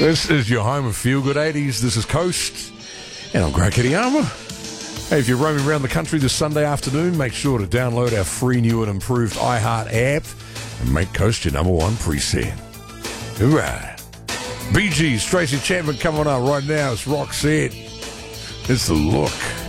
This is your home of Feel Good 80s. This is Coast, and I'm Greg Kittyama. Hey, if you're roaming around the country this Sunday afternoon, make sure to download our free new and improved iHeart app and make Coast your number one preset. All right. Bee Gees, Tracy Chapman coming on right now. It's Roxette. It's The Look.